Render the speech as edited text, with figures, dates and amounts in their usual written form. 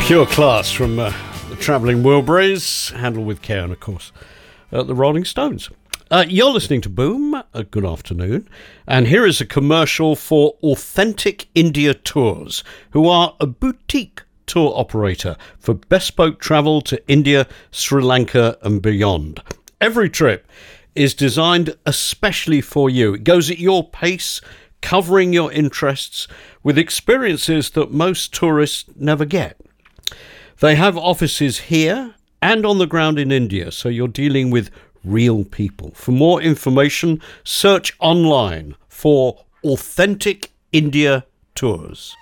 Pure class from the Travelling Wilburys, handled with care, and of course, the Rolling Stones. You're listening to Boom. Good afternoon. And here is a commercial for Authentic India Tours, who are a boutique tour operator for bespoke travel to India, Sri Lanka and beyond. Every trip is designed especially for you. It goes at your pace, covering your interests with experiences that most tourists never get. They have offices here and on the ground in India, so you're dealing with real people. For more information, search online for Authentic India Tours.